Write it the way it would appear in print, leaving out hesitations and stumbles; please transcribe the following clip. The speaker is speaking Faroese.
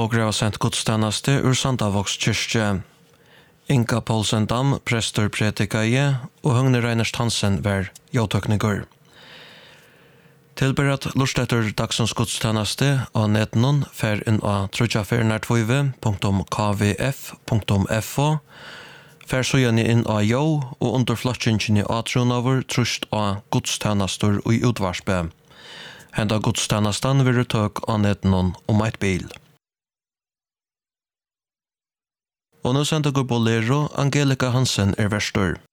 og greva sendt godstjeneste ur Sandavoks kyrkje. Inga Poulsen Dam, prester predikaie, og Høgne Reiners Hansen var jåtøkninger. Tilberedt lustetter dagsens godstjeneste av netnon fer inn av trudjafernartvoive.kvf.fo, fer så gjerne inn av jo, og under flatsingen i atronover trust av godstjenester og utvarspe. Henda godstjenesten vil tøk av netnon om et bil. Og nå sender går Bolero, Angelica Hansen verstor.